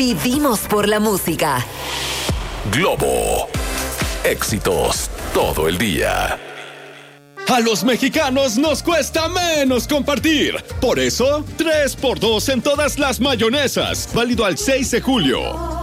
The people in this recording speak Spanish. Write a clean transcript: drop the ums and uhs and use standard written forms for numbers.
Vivimos por la música. Globo. Éxitos todo el día. A los mexicanos nos cuesta menos compartir. Por eso, 3x2 en todas las mayonesas. Válido al 6 de julio.